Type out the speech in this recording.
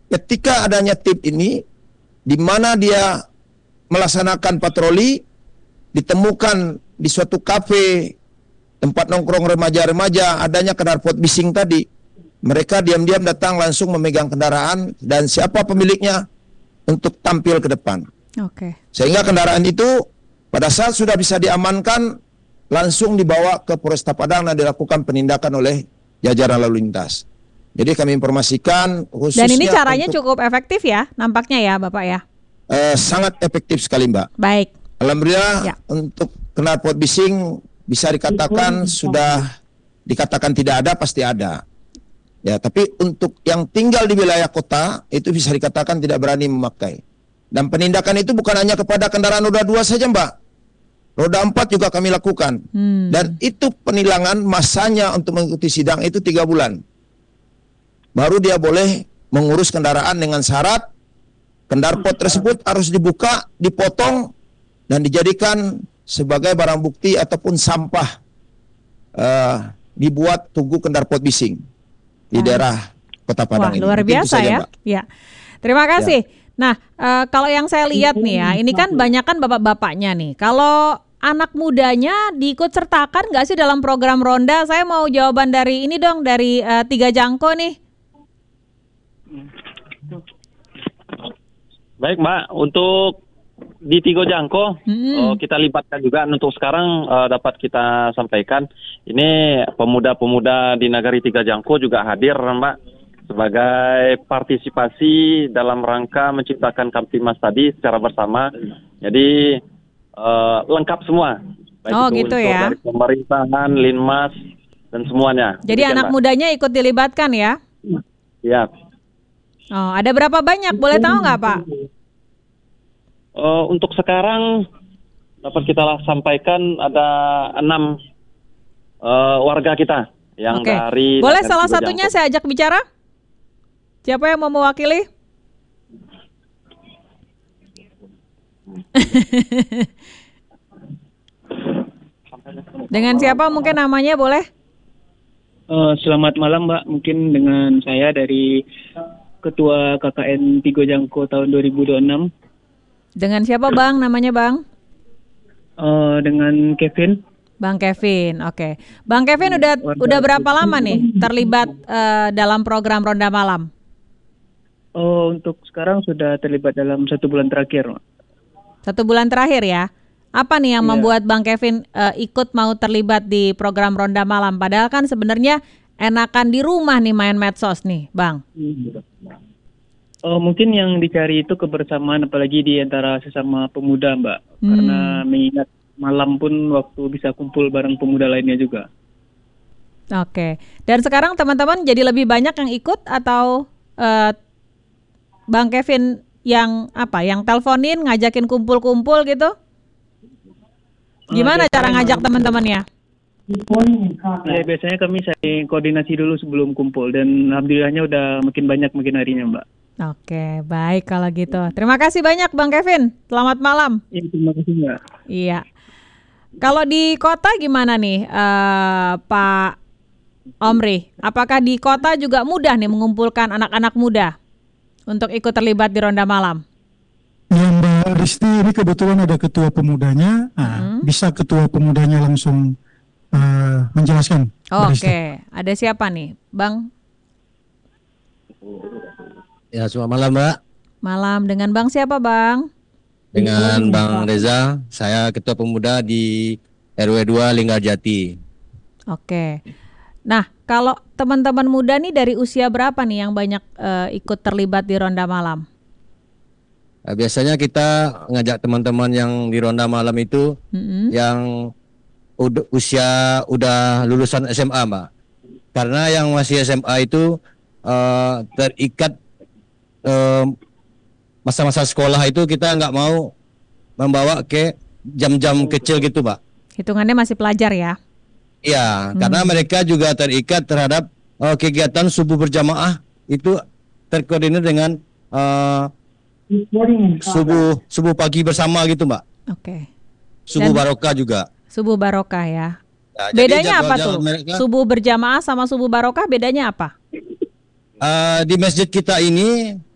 ketika adanya tip ini, di mana dia melaksanakan patroli, ditemukan di suatu kafe, tempat nongkrong remaja-remaja, adanya knalpot bising tadi. Mereka diam-diam datang langsung memegang kendaraan dan siapa pemiliknya untuk tampil ke depan. Sehingga kendaraan itu pada saat sudah bisa diamankan, langsung dibawa ke Polresta Padang dan dilakukan penindakan oleh jajaran lalu lintas. Jadi kami informasikan khususnya. Dan ini caranya cukup efektif ya, nampaknya ya Bapak ya? Sangat efektif sekali Mbak. Baik. Alhamdulillah untuk knalpot bising bisa dikatakan sudah dikatakan tidak ada, pasti ada. Ya, tapi untuk yang tinggal di wilayah kota itu bisa dikatakan tidak berani memakai. Dan penindakan itu bukan hanya kepada kendaraan roda 2 saja Mbak. Roda 4 juga kami lakukan. Dan itu penilangan masanya untuk mengikuti sidang itu 3 bulan. Baru dia boleh mengurus kendaraan dengan syarat knalpot tersebut harus dibuka, dipotong, dan dijadikan sebagai barang bukti ataupun sampah dibuat tugu knalpot bising di daerah Kota Padang. Wah, luar biasa ya. Ya. Terima kasih. Nah, kalau yang saya lihat nih ya, ini kan banyak kan bapak-bapaknya nih. Kalau anak mudanya diikut sertakan nggak sih dalam program ronda? Saya mau jawaban dari ini dong, dari Tiga Jangko nih. Baik Mbak, untuk di Tiga Jangko kita libatkan juga. Untuk sekarang dapat kita sampaikan, ini pemuda-pemuda di Nagari Tiga Jangko juga hadir Mbak, sebagai partisipasi dalam rangka menciptakan Kamtimas tadi secara bersama. Jadi lengkap semua. Baik gitu ya. Dari pemerintahan, Linmas, dan semuanya. Jadi anak mudanya ikut dilibatkan ya? Iya. Oh, ada berapa banyak? Boleh tahu nggak Pak? Untuk sekarang dapat kita sampaikan ada 6 warga kita yang dari. Boleh salah satunya saya ajak bicara? Siapa yang mau mewakili? Dengan siapa mungkin namanya boleh? Selamat malam Mbak, mungkin dengan saya dari Ketua KKN Tiga Jangko tahun 2026. Dengan siapa Bang, namanya Bang? Dengan Kevin. Bang Kevin, oke. Bang Kevin udah berapa lama nih terlibat dalam program Ronda Malam? Untuk sekarang sudah terlibat dalam 1 bulan terakhir. 1 bulan terakhir ya? Apa nih yang membuat Bang Kevin ikut mau terlibat di program Ronda Malam? Padahal kan sebenarnya enakan di rumah nih main medsos nih, Bang. Mungkin yang dicari itu kebersamaan, apalagi di antara sesama pemuda, Mbak. Karena mengingat malam pun waktu bisa kumpul bareng pemuda lainnya juga. Oke. Dan sekarang teman-teman jadi lebih banyak yang ikut atau Bang Kevin yang yang teleponin, ngajakin kumpul-kumpul gitu? Gimana cara ngajak teman-temannya? Ya, biasanya kami saling koordinasi dulu sebelum kumpul, dan alhamdulillahnya udah makin banyak makin harinya Mbak. Oke, baik kalau gitu. Terima kasih banyak Bang Kevin. Selamat malam. Ya, terima kasih Mbak. Iya. Kalau di kota gimana nih Pak Omri? Apakah di kota juga mudah nih mengumpulkan anak-anak muda untuk ikut terlibat di Ronda Malam? Ya Mbak Risti, ini kebetulan ada ketua pemudanya. Bisa ketua pemudanya langsung menjelaskan. Oke, ada siapa nih, Bang? Ya, selamat malam Mbak. Malam, dengan Bang siapa Bang? Dengan Bang Reza, saya ketua pemuda di RW 2 Linggarjati. Oke. Nah, kalau teman-teman muda nih dari usia berapa nih yang banyak ikut terlibat di Ronda Malam? Biasanya kita ngajak teman-teman yang di Ronda Malam itu yang usia udah lulusan SMA, Mbak. Karena yang masih SMA itu terikat masa-masa sekolah itu kita nggak mau membawa ke jam-jam kecil gitu, Mbak. Hitungannya masih pelajar ya? Iya, karena mereka juga terikat terhadap kegiatan subuh berjamaah itu terkoordinir dengan subuh pagi bersama gitu, Mbak. Oke. Subuh barokah juga. Subuh barokah ya. Nah, bedanya apa tuh? Subuh berjamaah sama subuh barokah bedanya apa? Di masjid kita ini